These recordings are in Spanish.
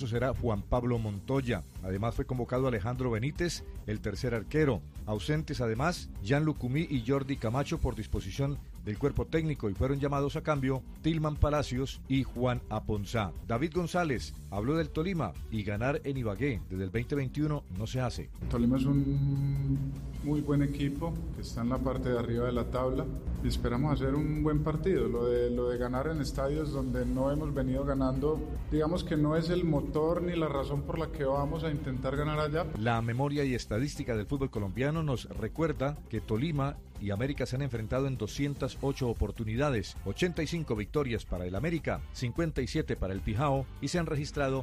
será Juan Pablo Montoya. Además fue convocado Alejandro Benítez, el tercer arquero. Ausentes además Gianluca Cumí y Jordi Camacho por disposición del cuerpo técnico, y fueron llamados a cambio Tilman Palacios y Juan Aponzá. David González habló del Tolima y ganar en Ibagué desde el 2021 no se hace. Tolima es un muy buen equipo que está en la parte de arriba de la tabla y esperamos hacer un buen partido. Lo de ganar en estadios donde no hemos venido ganando, digamos que no es el motor ni la razón por la que vamos a intentar ganar allá. La memoria y estadística del fútbol colombiano nos recuerda que Tolima y América se han enfrentado en 208 oportunidades, 85 victorias para el América, 57 para el Pijao, y se han registrado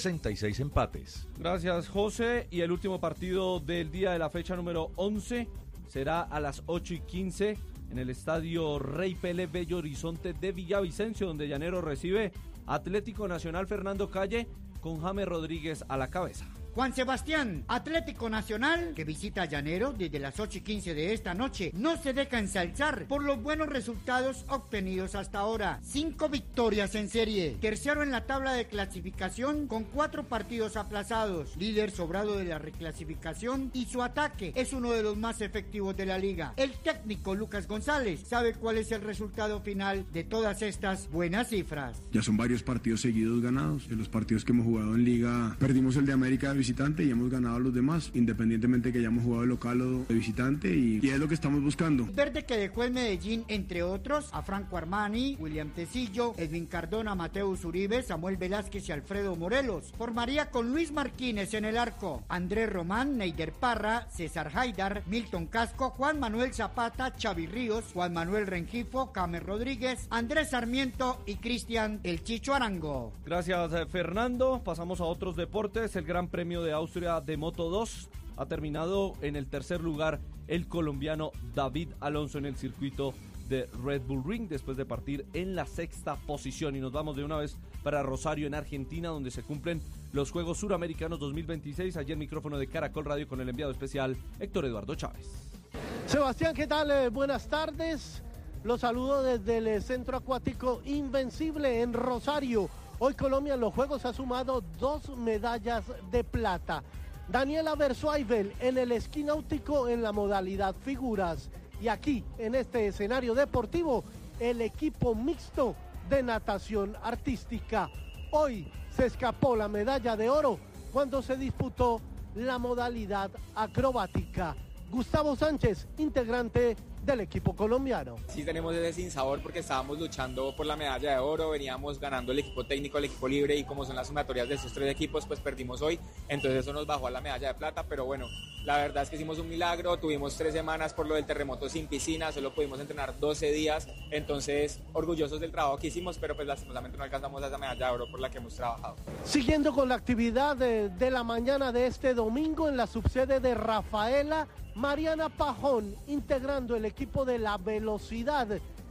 66 empates. Gracias, José. Y el último partido del día de la fecha número 11 será a las 8:15 en el estadio Rey Pelé Bello Horizonte de Villavicencio, donde Llanero recibe Atlético Nacional Fernando Calle con James Rodríguez a la cabeza. Juan Sebastián, Atlético Nacional, que visita a Llanero desde las 8:15 de esta noche, no se deja ensalzar por los buenos resultados obtenidos hasta ahora. 5 victorias en serie, tercero en la tabla de clasificación con 4 partidos aplazados, líder sobrado de la reclasificación, y su ataque es uno de los más efectivos de la liga. El técnico Lucas González sabe cuál es el resultado final de todas estas buenas cifras. Ya son varios partidos seguidos ganados. En los partidos que hemos jugado en liga, perdimos el de América de visitante y hemos ganado a los demás, independientemente que hayamos jugado de local o de visitante, y es lo que estamos buscando. Verde que dejó en Medellín, entre otros, a Franco Armani, William Tecillo, Edwin Cardona, Mateus Uribe, Samuel Velázquez y Alfredo Morelos. Formaría con Luis Martínez en el arco, Andrés Román, Neider Parra, César Haidar, Milton Casco, Juan Manuel Zapata, Xavi Ríos, Juan Manuel Rengifo, James Rodríguez, Andrés Sarmiento y Cristian El Chicho Arango. Gracias, Fernando. Pasamos a otros deportes. El Gran Premio de Austria de Moto 2 ha terminado en el tercer lugar el colombiano David Alonso en el circuito de Red Bull Ring, después de partir en la sexta posición. Y nos vamos de una vez para Rosario, en Argentina, donde se cumplen los Juegos Suramericanos 2026. Allí el micrófono de Caracol Radio con el enviado especial Héctor Eduardo Chávez. Sebastián, ¿qué tal? Buenas tardes. Los saludo desde el Centro Acuático Invencible en Rosario. Hoy Colombia en los Juegos ha sumado 2 medallas de plata. Daniela Versuaibel en el esquí náutico en la modalidad figuras. Y aquí, en este escenario deportivo, el equipo mixto de natación artística. Hoy se escapó la medalla de oro cuando se disputó la modalidad acrobática. Gustavo Sánchez, integrante del equipo colombiano. Sí tenemos ese sinsabor porque estábamos luchando por la medalla de oro, veníamos ganando el equipo técnico, el equipo libre, y como son las sumatorias de esos 3 equipos, pues perdimos hoy, entonces eso nos bajó a la medalla de plata, pero bueno, la verdad es que hicimos un milagro, tuvimos 3 semanas por lo del terremoto sin piscina, solo pudimos entrenar 12 días, entonces orgullosos del trabajo que hicimos, pero pues lastimosamente no alcanzamos a esa medalla de oro por la que hemos trabajado. Siguiendo con la actividad de la mañana de este domingo en la subsede de Rafaela, Mariana Pajón, integrando el equipo de la velocidad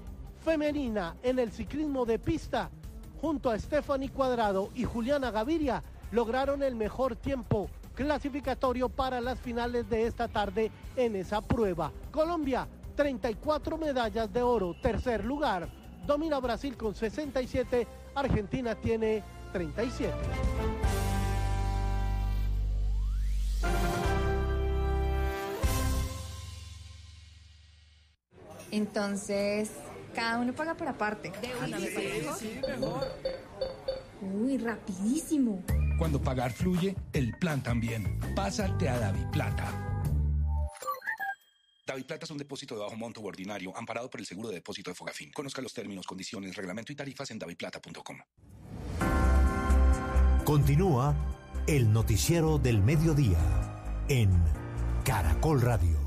femenina en el ciclismo de pista, junto a Stephanie Cuadrado y Juliana Gaviria, lograron el mejor tiempo clasificatorio para las finales de esta tarde en esa prueba. Colombia, 34 medallas de oro, tercer lugar. Domina Brasil con 67, Argentina tiene 37. Entonces, cada uno paga por aparte. Sí, mejor. Uy, rapidísimo. Cuando pagar fluye, el plan también. Pásate a DaviPlata. DaviPlata es un depósito de bajo monto ordinario amparado por el seguro de depósito de Fogafín. Conozca los términos, condiciones, reglamento y tarifas en daviplata.com. Continúa el noticiero del mediodía en Caracol Radio.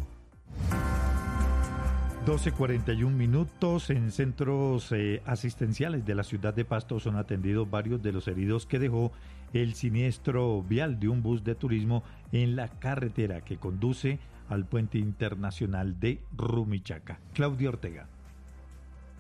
12:41 en centros asistenciales de la ciudad de Pasto son atendidos varios de los heridos que dejó el siniestro vial de un bus de turismo en la carretera que conduce al puente internacional de Rumichaca. Claudia Ortega.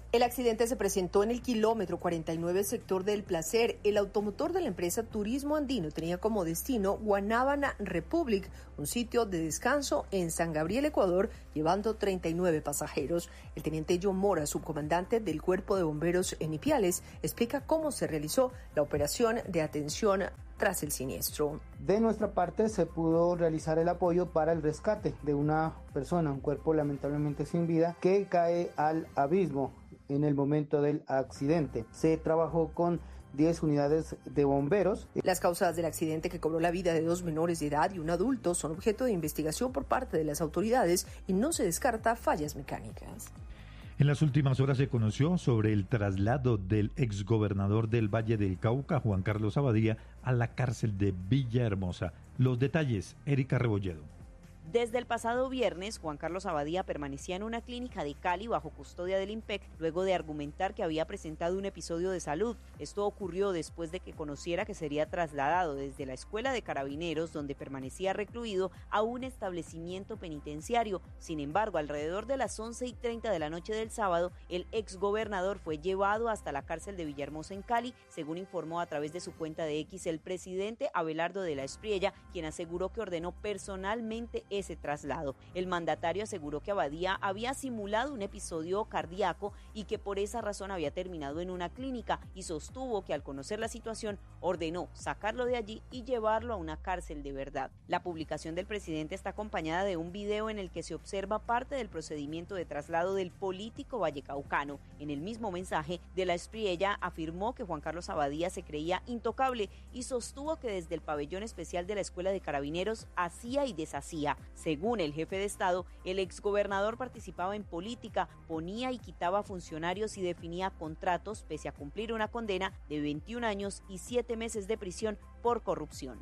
El accidente se presentó en el kilómetro 49, sector del Placer. El automotor de la empresa Turismo Andino tenía como destino Guanábana Republic, un sitio de descanso en San Gabriel, Ecuador, llevando 39 pasajeros. El teniente John Mora, subcomandante del Cuerpo de Bomberos en Ipiales, explica cómo se realizó la operación de atención tras el siniestro. De nuestra parte se pudo realizar el apoyo para el rescate de una persona, un cuerpo lamentablemente sin vida, que cae al abismo en el momento del accidente. Se trabajó con 10 unidades de bomberos. Las causas del accidente, que cobró la vida de 2 menores de edad y un adulto, son objeto de investigación por parte de las autoridades y no se descarta fallas mecánicas. En las últimas horas se conoció sobre el traslado del exgobernador del Valle del Cauca, Juan Carlos Abadía, a la cárcel de Villahermosa. Los detalles, Erika Rebolledo. Desde el pasado viernes, Juan Carlos Abadía permanecía en una clínica de Cali bajo custodia del IMPEC, luego de argumentar que había presentado un episodio de salud. Esto ocurrió después de que conociera que sería trasladado desde la Escuela de Carabineros, donde permanecía recluido, a un establecimiento penitenciario. Sin embargo, alrededor de las 11:30 de la noche del sábado, el exgobernador fue llevado hasta la cárcel de Villahermosa en Cali, según informó a través de su cuenta de X el presidente Abelardo de la Espriella, quien aseguró que ordenó personalmente ese traslado. El mandatario aseguró que Abadía había simulado un episodio cardíaco y que por esa razón había terminado en una clínica, y sostuvo que al conocer la situación ordenó sacarlo de allí y llevarlo a una cárcel de verdad. La publicación del presidente está acompañada de un video en el que se observa parte del procedimiento de traslado del político vallecaucano. En el mismo mensaje, de la Espriella afirmó que Juan Carlos Abadía se creía intocable y sostuvo que desde el pabellón especial de la Escuela de Carabineros hacía y deshacía. Según el jefe de Estado, el exgobernador participaba en política, ponía y quitaba funcionarios y definía contratos, pese a cumplir una condena de 21 años y 7 meses de prisión por corrupción.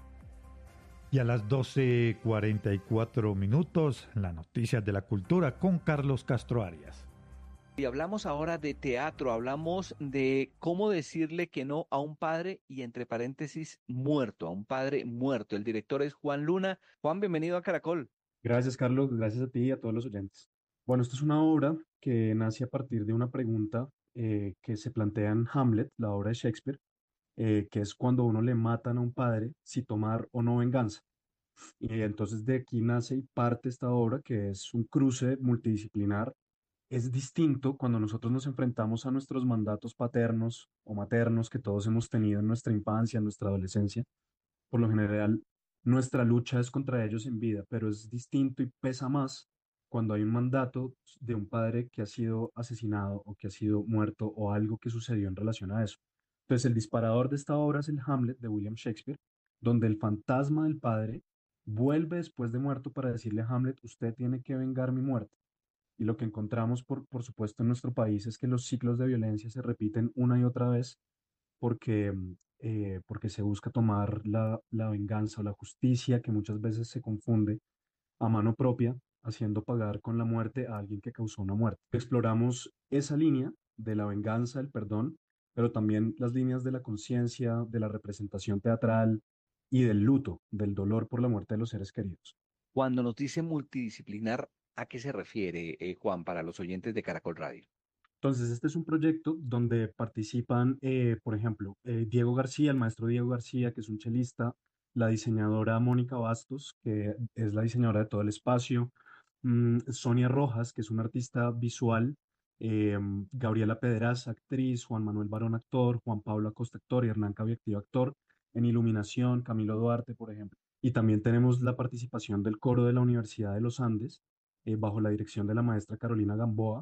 Y a las 12:44, las noticias de la cultura con Carlos Castro Arias. Y hablamos ahora de teatro, hablamos de cómo decirle que no a un padre y entre paréntesis muerto, a un padre muerto. El director es Juan Luna. Juan, bienvenido a Caracol. Gracias, Carlos, gracias a ti y a todos los oyentes. Bueno, esto es una obra que nace a partir de una pregunta que se plantea en Hamlet, la obra de Shakespeare, que es cuando a uno le matan a un padre, si tomar o no venganza. Y entonces de aquí nace y parte esta obra, que es un cruce multidisciplinar. Es distinto cuando nosotros nos enfrentamos a nuestros mandatos paternos o maternos que todos hemos tenido en nuestra infancia, en nuestra adolescencia. Por lo general, nuestra lucha es contra ellos en vida, pero es distinto y pesa más cuando hay un mandato de un padre que ha sido asesinado o que ha sido muerto o algo que sucedió en relación a eso. Entonces, el disparador de esta obra es el Hamlet de William Shakespeare, donde el fantasma del padre vuelve después de muerto para decirle a Hamlet: usted tiene que vengar mi muerte. Y lo que encontramos, por supuesto, en nuestro país es que los ciclos de violencia se repiten una y otra vez porque, porque se busca tomar la venganza o la justicia, que muchas veces se confunde, a mano propia, haciendo pagar con la muerte a alguien que causó una muerte. Exploramos esa línea de la venganza, el perdón, pero también las líneas de la conciencia, de la representación teatral y del luto, del dolor por la muerte de los seres queridos. Cuando nos dice multidisciplinar, ¿a qué se refiere, Juan, para los oyentes de Caracol Radio? Entonces, este es un proyecto donde participan, por ejemplo, Diego García, el maestro Diego García, que es un chelista, la diseñadora Mónica Bastos, que es la diseñadora de todo el espacio, Sonia Rojas, que es una artista visual, Gabriela Pedraza, actriz, Juan Manuel Barón, actor, Juan Pablo Acosta, actor, y Hernán Cabiactiva, actor, en iluminación, Camilo Duarte, por ejemplo. Y también tenemos la participación del coro de la Universidad de los Andes, bajo la dirección de la maestra Carolina Gamboa,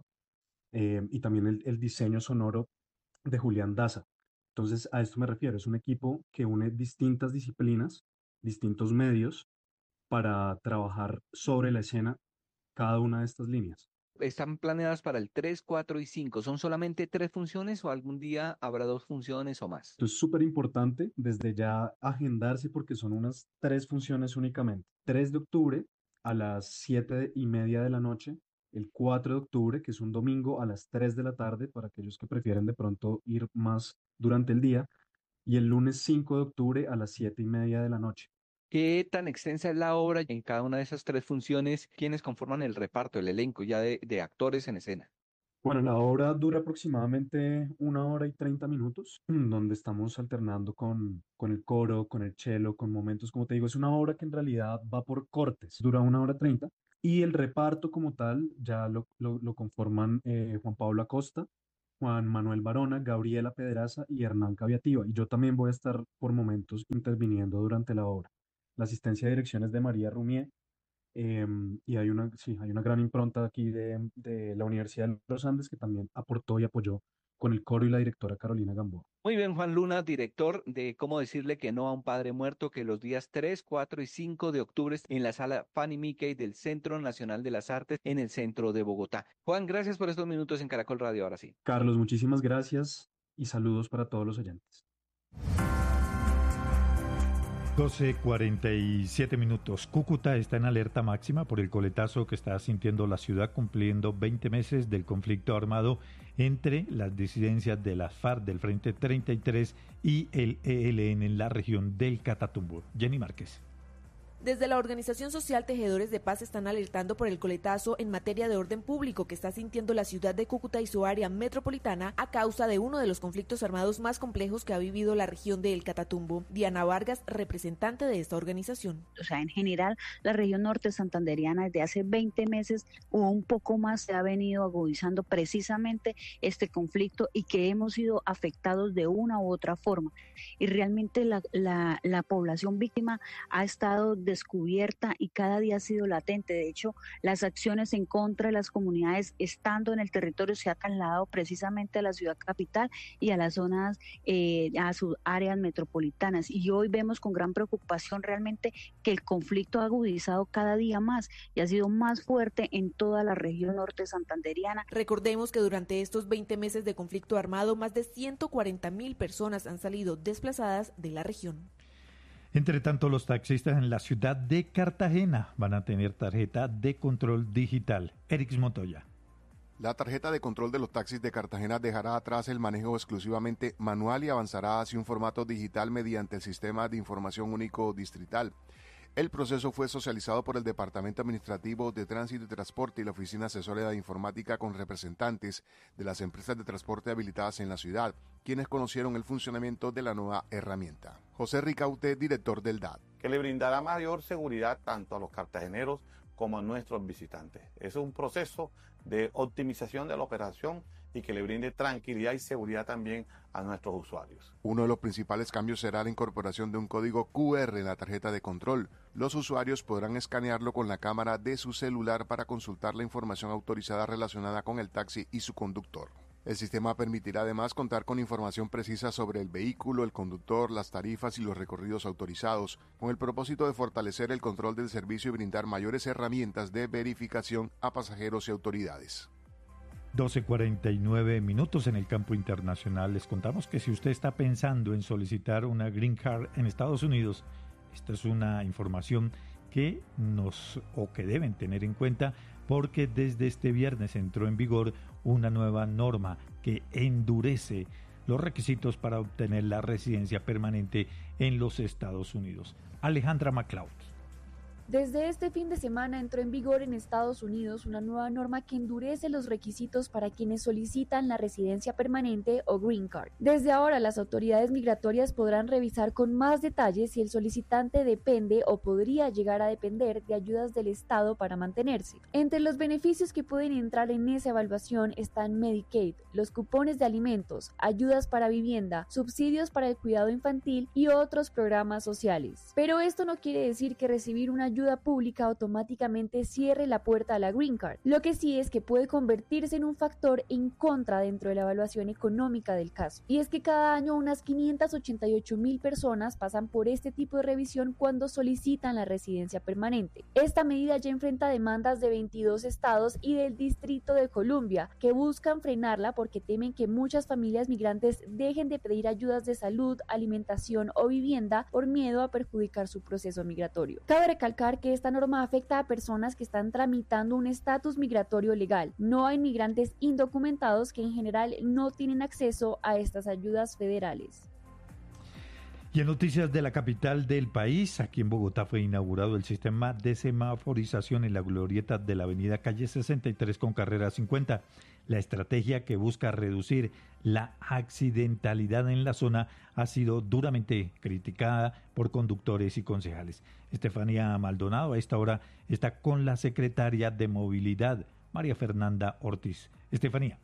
y también el diseño sonoro de Julián Daza. Entonces, a esto me refiero, es un equipo que une distintas disciplinas, distintos medios, para trabajar sobre la escena cada una de estas líneas. Están planeadas para el 3, 4 y 5. ¿Son solamente 3 funciones o algún día habrá 2 funciones o más? Esto es súper importante desde ya agendarse, porque son unas 3 funciones únicamente. 3 de octubre a las 7:30 de la noche, el 4 de octubre, que es un domingo, a las 3 de la tarde, para aquellos que prefieren de pronto ir más durante el día, y el lunes 5 de octubre a las 7:30 de la noche. ¿Qué tan extensa es la obra en cada una de esas 3 funciones? ¿Quiénes conforman el reparto, el elenco ya de actores en escena? Bueno, la obra dura aproximadamente 1 hora y 30 minutos, donde estamos alternando con el coro, con el cello, con momentos, como te digo, es una obra que en realidad va por cortes, dura 1 hora 30, y el reparto como tal ya lo conforman Juan Pablo Acosta, Juan Manuel Barona, Gabriela Pedraza y Hernán Caviativa, y yo también voy a estar por momentos interviniendo durante la obra. La asistencia de dirección es de María Rumier. Y sí, hay una gran impronta aquí de la Universidad de los Andes que también aportó y apoyó con el coro y la directora Carolina Gamboa. Muy bien, Juan Luna, director de Cómo decirle que no a un padre muerto, que los días 3, 4 y 5 de octubre en la sala Fanny Mickey del Centro Nacional de las Artes en el centro de Bogotá. Juan, gracias por estos minutos en Caracol Radio, ahora sí. Carlos, muchísimas gracias y saludos para todos los oyentes. 12:47 minutos. Cúcuta está en alerta máxima por el coletazo que está sintiendo la ciudad cumpliendo 20 meses del conflicto armado entre las disidencias de las FARC del Frente 33 y el ELN en la región del Catatumbo. Jenny Márquez. Desde la organización social Tejedores de Paz están alertando por el coletazo en materia de orden público que está sintiendo la ciudad de Cúcuta y su área metropolitana a causa de uno de los conflictos armados más complejos que ha vivido la región de El Catatumbo. Diana Vargas, representante de esta organización. O sea, en general, la región norte santanderiana desde hace 20 meses o un poco más se ha venido agudizando precisamente este conflicto y que hemos sido afectados de una u otra forma. Y realmente la población víctima ha estado descubierta y cada día ha sido latente. De hecho, las acciones en contra de las comunidades estando en el territorio se ha trasladado precisamente a la ciudad capital y a las zonas, a sus áreas metropolitanas. Y hoy vemos con gran preocupación realmente que el conflicto ha agudizado cada día más y ha sido más fuerte en toda la región norte santanderiana. Recordemos que durante estos 20 meses de conflicto armado, más de 140.000 personas han salido desplazadas de la región. Entre tanto, los taxistas en la ciudad de Cartagena van a tener tarjeta de control digital. Erix Montoya. La tarjeta de control de los taxis de Cartagena dejará atrás el manejo exclusivamente manual y avanzará hacia un formato digital mediante el Sistema de Información Único Distrital. El proceso fue socializado por el Departamento Administrativo de Tránsito y Transporte y la Oficina Asesora de Informática con representantes de las empresas de transporte habilitadas en la ciudad, quienes conocieron el funcionamiento de la nueva herramienta. José Ricaute, director del DAT. Que le brindará mayor seguridad tanto a los cartageneros como a nuestros visitantes. Es un proceso de optimización de la operación y que le brinde tranquilidad y seguridad también a nuestros usuarios. Uno de los principales cambios será la incorporación de un código QR en la tarjeta de control. Los usuarios podrán escanearlo con la cámara de su celular para consultar la información autorizada relacionada con el taxi y su conductor. El sistema permitirá además contar con información precisa sobre el vehículo, el conductor, las tarifas y los recorridos autorizados, con el propósito de fortalecer el control del servicio y brindar mayores herramientas de verificación a pasajeros y autoridades. 12:49 minutos en el campo internacional. Les contamos que si usted está pensando en solicitar una Green Card en Estados Unidos, esta es una información que deben tener en cuenta porque desde este viernes entró en vigor una nueva norma que endurece los requisitos para obtener la residencia permanente en los Estados Unidos. Alejandra MacLeod. Desde este fin de semana entró en vigor en Estados Unidos una nueva norma que endurece los requisitos para quienes solicitan la residencia permanente o Green Card. Desde ahora, las autoridades migratorias podrán revisar con más detalle si el solicitante depende o podría llegar a depender de ayudas del Estado para mantenerse. Entre los beneficios que pueden entrar en esa evaluación están Medicaid, los cupones de alimentos, ayudas para vivienda, subsidios para el cuidado infantil y otros programas sociales. Pero esto no quiere decir que recibir una ayuda pública automáticamente cierre la puerta a la Green Card. Lo que sí es que puede convertirse en un factor en contra dentro de la evaluación económica del caso. Y es que cada año unas 588,000 personas pasan por este tipo de revisión cuando solicitan la residencia permanente. Esta medida ya enfrenta demandas de 22 estados y del Distrito de Columbia, que buscan frenarla porque temen que muchas familias migrantes dejen de pedir ayudas de salud, alimentación o vivienda por miedo a perjudicar su proceso migratorio. Cabe recalcar que esta norma afecta a personas que están tramitando un estatus migratorio legal, no a inmigrantes indocumentados que en general no tienen acceso a estas ayudas federales. Y en noticias de la capital del país, aquí en Bogotá fue inaugurado el sistema de semaforización en la glorieta de la avenida Calle 63 con carrera 50. La estrategia que busca reducir la accidentalidad en la zona ha sido duramente criticada por conductores y concejales. Estefanía Maldonado a esta hora está con la secretaria de Movilidad, María Fernanda Ortiz. Estefanía.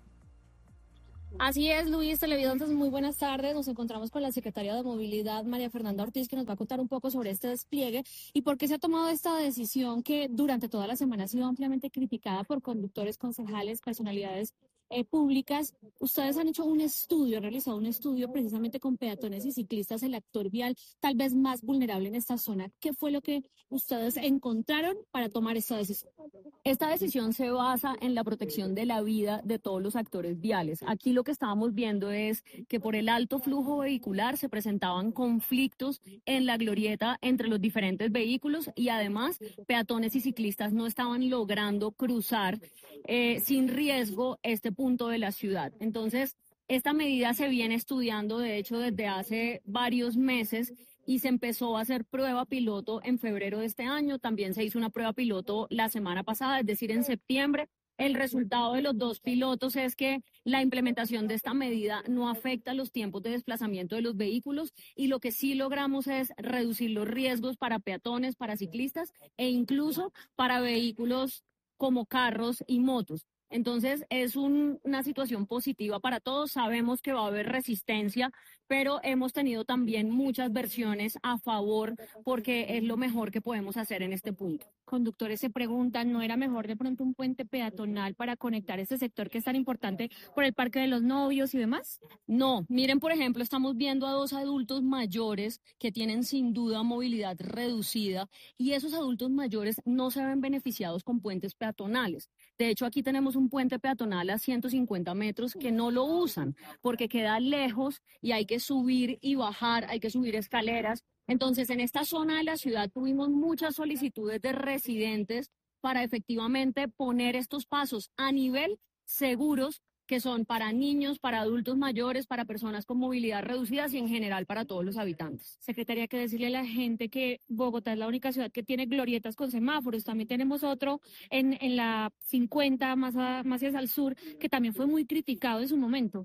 Así es, Luis, televidentes, muy buenas tardes. Nos encontramos con la secretaria de Movilidad, María Fernanda Ortiz, que nos va a contar un poco sobre este despliegue y por qué se ha tomado esta decisión que durante toda la semana ha sido ampliamente criticada por conductores, concejales, personalidades públicas. Ustedes han hecho un estudio, han realizado un estudio precisamente con peatones y ciclistas, el actor vial tal vez más vulnerable en esta zona. ¿Qué fue lo que ustedes encontraron para tomar esta decisión? Esta decisión se basa en la protección de la vida de todos los actores viales. Aquí lo que estábamos viendo es que por el alto flujo vehicular se presentaban conflictos en la glorieta entre los diferentes vehículos y además peatones y ciclistas no estaban logrando cruzar sin riesgo este punto de la ciudad. Entonces, esta medida se viene estudiando, de hecho, desde hace varios meses y se empezó a hacer prueba piloto en febrero de este año. También se hizo una prueba piloto la semana pasada, es decir, en septiembre. El resultado de los dos pilotos es que la implementación de esta medida no afecta los tiempos de desplazamiento de los vehículos y lo que sí logramos es reducir los riesgos para peatones, para ciclistas e incluso para vehículos como carros y motos. Entonces es una situación positiva para todos. Sabemos que va a haber resistencia, pero hemos tenido también muchas versiones a favor porque es lo mejor que podemos hacer en este punto. Conductores se preguntan, ¿no era mejor de pronto un puente peatonal para conectar este sector que es tan importante por el Parque de los Novios y demás? No, miren, por ejemplo, estamos viendo a dos adultos mayores que tienen sin duda movilidad reducida y esos adultos mayores no se ven beneficiados con puentes peatonales. De hecho, aquí tenemos un puente peatonal a 150 metros que no lo usan porque queda lejos y hay que subir y bajar, hay que subir escaleras. Entonces, en esta zona de la ciudad tuvimos muchas solicitudes de residentes para efectivamente poner estos pasos a nivel seguros, que son para niños, para adultos mayores, para personas con movilidad reducida y en general para todos los habitantes. Secretaría, que decirle a la gente que Bogotá es la única ciudad que tiene glorietas con semáforos. También tenemos otro en la 50, más hacia el sur, que también fue muy criticado en su momento.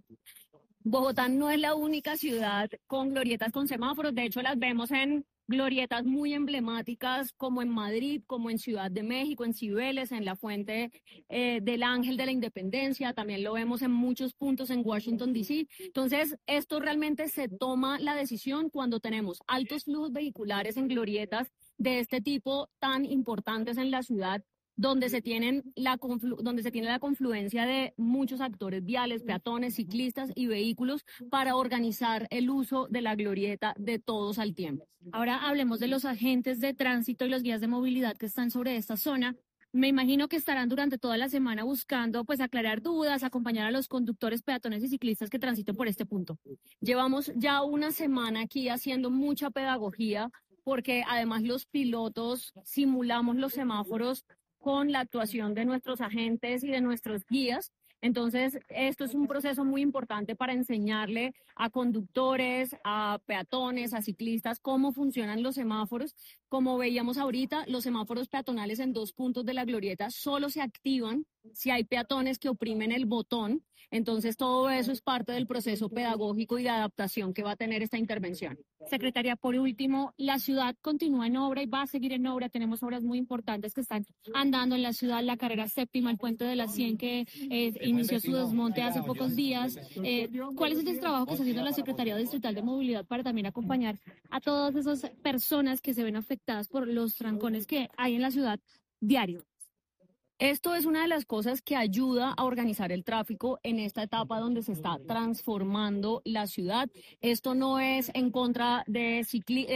Bogotá no es la única ciudad con glorietas con semáforos, de hecho las vemos en glorietas muy emblemáticas como en Madrid, como en Ciudad de México, en Cibeles, en la Fuente del Ángel de la Independencia, también lo vemos en muchos puntos en Washington, D.C. Entonces, esto realmente se toma la decisión cuando tenemos altos flujos vehiculares en glorietas de este tipo tan importantes en la ciudad, donde se tiene la confluencia de muchos actores viales, peatones, ciclistas y vehículos para organizar el uso de la glorieta de todos al tiempo. Ahora hablemos de los agentes de tránsito y los guías de movilidad que están sobre esta zona. Me imagino que estarán durante toda la semana buscando pues aclarar dudas, acompañar a los conductores, peatones y ciclistas que transiten por este punto. Llevamos ya una semana aquí haciendo mucha pedagogía porque además los pilotos simulamos los semáforos con la actuación de nuestros agentes y de nuestros guías. Entonces, esto es un proceso muy importante para enseñarle a conductores, a peatones, a ciclistas cómo funcionan los semáforos. Como veíamos ahorita, los semáforos peatonales en 2 puntos de la glorieta solo se activan si hay peatones que oprimen el botón. Entonces, todo eso es parte del proceso pedagógico y de adaptación que va a tener esta intervención. Secretaria, por último, la ciudad continúa en obra y va a seguir en obra. Tenemos obras muy importantes que están andando en la ciudad, la carrera séptima, el puente de la 100 que inició su desmonte hace pocos días. ¿Cuál es el trabajo que está haciendo la Secretaría Distrital de Movilidad para también acompañar a todas esas personas que se ven afectadas por los trancones que hay en la ciudad diario? Esto es una de las cosas que ayuda a organizar el tráfico en esta etapa donde se está transformando la ciudad. Esto no es en contra de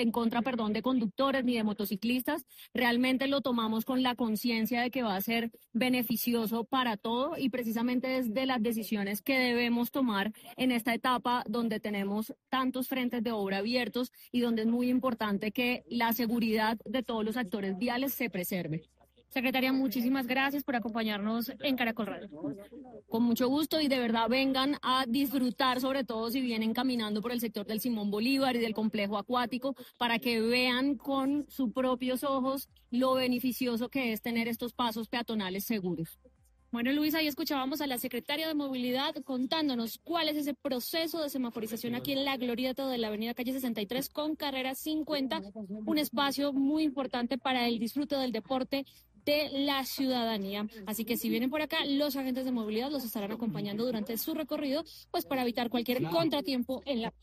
conductores ni de motociclistas. Realmente lo tomamos con la conciencia de que va a ser beneficioso para todo y precisamente es de las decisiones que debemos tomar en esta etapa donde tenemos tantos frentes de obra abiertos y donde es muy importante que la seguridad de todos los actores viales se preserve. Secretaria, muchísimas gracias por acompañarnos en Caracol Radio. Con mucho gusto y de verdad vengan a disfrutar, sobre todo si vienen caminando por el sector del Simón Bolívar y del complejo acuático, para que vean con sus propios ojos lo beneficioso que es tener estos pasos peatonales seguros. Bueno, Luis, ahí escuchábamos a la secretaria de Movilidad contándonos cuál es ese proceso de semaforización aquí en la glorieta de la avenida Calle 63 con carrera 50, un espacio muy importante para el disfrute del deporte de la ciudadanía. Así que si vienen por acá, los agentes de movilidad los estarán acompañando durante su recorrido, pues para evitar cualquier contratiempo en la...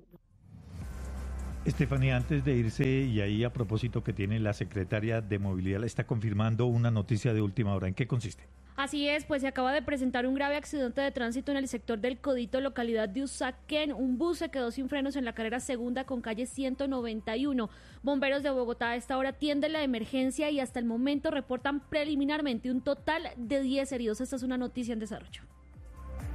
Estefanía, antes de irse, y ahí a propósito que tiene la secretaria de Movilidad, le está confirmando una noticia de última hora. ¿En qué consiste? Así es, pues se acaba de presentar un grave accidente de tránsito en el sector del Codito, localidad de Usaquén. Un bus se quedó sin frenos en la carrera segunda con calle 191. Bomberos de Bogotá a esta hora atienden la emergencia y hasta el momento reportan preliminarmente un total de 10 heridos. Esta es una noticia en desarrollo.